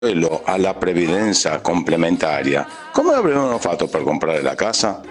quello alla previdenza complementaria, come avremmo fatto per comprare la casa?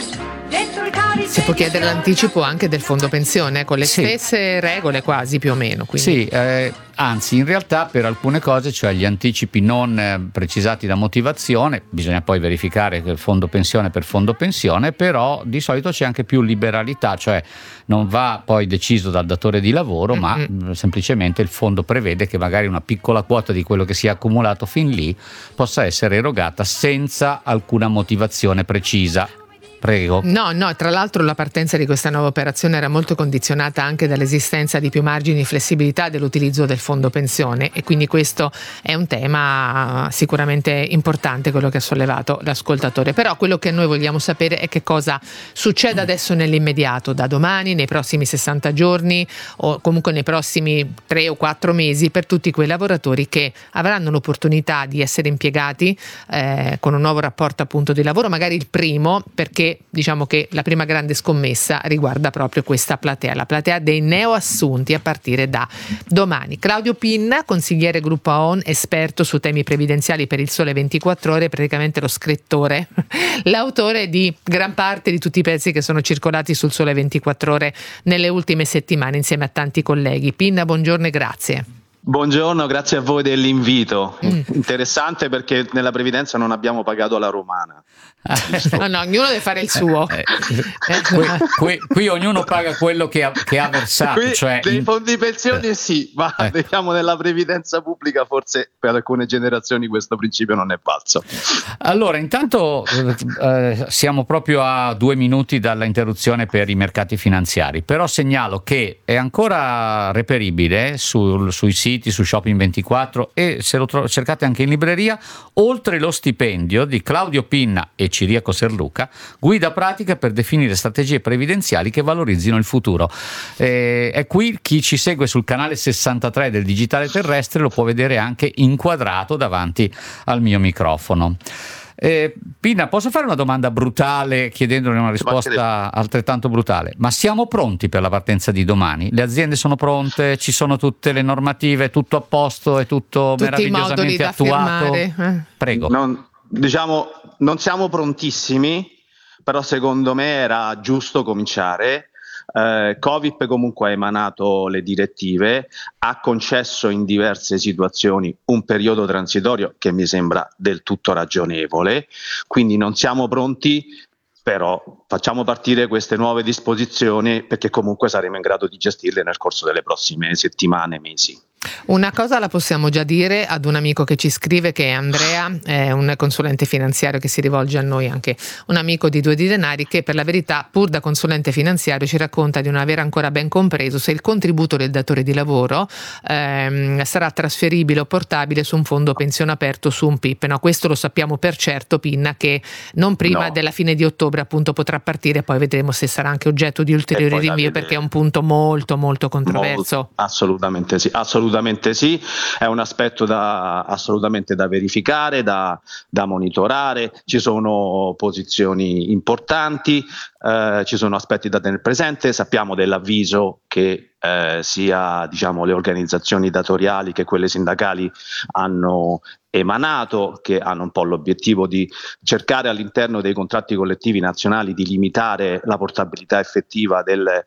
Si può chiedere l'anticipo anche del fondo pensione con le stesse regole quasi più o meno. Quindi. Sì, anzi in realtà per alcune cose, cioè gli anticipi non precisati da motivazione, bisogna poi verificare che fondo pensione per fondo pensione, però di solito c'è anche più liberalità, cioè non va poi deciso dal datore di lavoro, ma semplicemente il fondo prevede che magari una piccola quota di quello che si è accumulato fin lì possa essere erogata senza alcuna motivazione precisa. Prego. No, tra l'altro la partenza di questa nuova operazione era molto condizionata anche dall'esistenza di più margini di flessibilità dell'utilizzo del fondo pensione, e quindi questo è un tema sicuramente importante, quello che ha sollevato l'ascoltatore. Però quello che noi vogliamo sapere è che cosa succede adesso nell'immediato, da domani, nei prossimi 60 giorni o comunque nei prossimi 3 o 4 mesi, per tutti quei lavoratori che avranno l'opportunità di essere impiegati con un nuovo rapporto appunto di lavoro, magari il primo, perché diciamo che la prima grande scommessa riguarda proprio questa platea, la platea dei neoassunti a partire da domani. Claudio Pinna, consigliere gruppo AON, esperto su temi previdenziali per il Sole 24 Ore, praticamente lo scrittore, l'autore di gran parte di tutti i pezzi che sono circolati sul Sole 24 Ore nelle ultime settimane insieme a tanti colleghi. Pinna, buongiorno e grazie. Buongiorno, grazie a voi dell'invito. Interessante perché nella previdenza non abbiamo pagato la romana. No, ognuno deve fare il suo. Qui ognuno paga quello che ha versato. Qui cioè dei fondi pensione sì, ma diciamo nella previdenza pubblica forse per alcune generazioni questo principio non è valso. Allora, intanto siamo proprio a 2 minuti dalla interruzione per i mercati finanziari, però segnalo che è ancora reperibile sui siti, su Shopping 24, e se lo cercate anche in libreria, oltre lo stipendio di Claudio Pinna e Ciriaco Serluca, guida pratica per definire strategie previdenziali che valorizzino il futuro. È qui, chi ci segue sul canale 63 del Digitale Terrestre lo può vedere anche inquadrato davanti al mio microfono. Pinna, posso fare una domanda brutale chiedendone una risposta altrettanto brutale? Ma siamo pronti per la partenza di domani? Le aziende sono pronte? Ci sono tutte le normative? Tutto a posto? È tutto meravigliosamente attuato? Prego. Non siamo prontissimi, però secondo me era giusto cominciare. Covid comunque ha emanato le direttive, ha concesso in diverse situazioni un periodo transitorio che mi sembra del tutto ragionevole, quindi non siamo pronti, però facciamo partire queste nuove disposizioni perché comunque saremo in grado di gestirle nel corso delle prossime settimane, mesi. Una cosa la possiamo già dire ad un amico che ci scrive, che è Andrea, è un consulente finanziario che si rivolge a noi, anche un amico di Due di Denari, che per la verità pur da consulente finanziario ci racconta di non aver ancora ben compreso se il contributo del datore di lavoro sarà trasferibile o portabile su un fondo pensione aperto, su un PIP. No, questo lo sappiamo per certo, Pinna, che non prima della fine di ottobre appunto potrà partire, poi vedremo se sarà anche oggetto di ulteriori rinvio, perché è un punto molto molto controverso. Assolutamente sì, è un aspetto assolutamente da verificare, da monitorare, ci sono posizioni importanti, ci sono aspetti da tenere presente, sappiamo dell'avviso che sia le organizzazioni datoriali che quelle sindacali hanno emanato, che hanno un po' l'obiettivo di cercare all'interno dei contratti collettivi nazionali di limitare la portabilità effettiva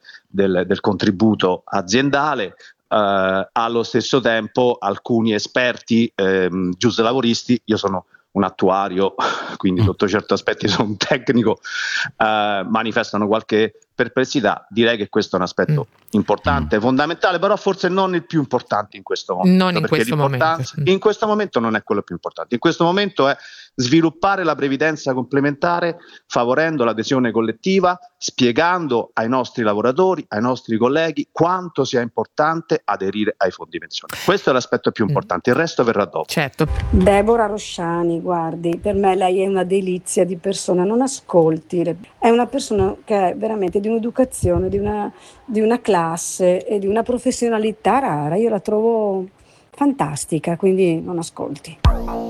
del contributo aziendale. Allo stesso tempo alcuni esperti giuslavoristi, io sono un attuario, quindi sotto certi aspetti sono un tecnico, manifestano qualche perplessità. Direi che questo è un aspetto importante, fondamentale, però forse non il più importante in questo momento. Non in questo momento. In questo momento non è quello più importante. In questo momento è sviluppare la previdenza complementare, favorendo l'adesione collettiva, spiegando ai nostri lavoratori, ai nostri colleghi quanto sia importante aderire ai fondi pensione. Questo è l'aspetto più importante, il resto verrà dopo. Certo. Deborah Rosciani, guardi, per me lei è una delizia di persona, non ascolti, è una persona che è veramente di un'educazione, di una classe e di una professionalità rara, io la trovo fantastica, quindi non ascolti.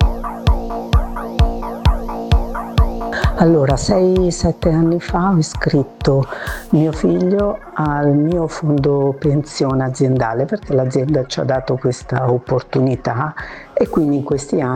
Allora, 6-7 anni fa ho iscritto mio figlio al mio fondo pensione aziendale perché l'azienda ci ha dato questa opportunità e quindi in questi anni